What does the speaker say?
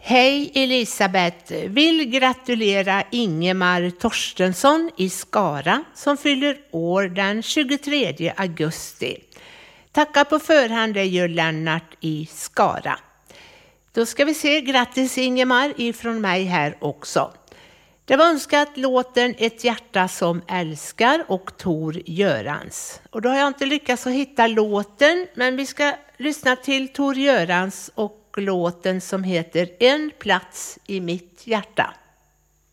Hej Elisabeth, vill gratulera Ingemar Torstensson i Skara som fyller år den 23 augusti. Tacka på förhand, det gör Lennart i Skara. Då ska vi se, grattis Ingemar ifrån mig här också. Det var önskat låten Ett hjärta som älskar och Tor Görans. Och då har jag inte lyckats att hitta låten, men vi ska lyssna till Tor Görans och låten som heter En plats i mitt hjärta.